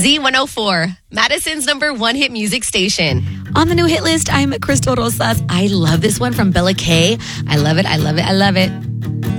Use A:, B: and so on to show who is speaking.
A: Z104, Madison's #1 hit music station.
B: On the new hit list, I'm Crystal Rosas. I love this one from Bella K. I love it. I love it. I love it.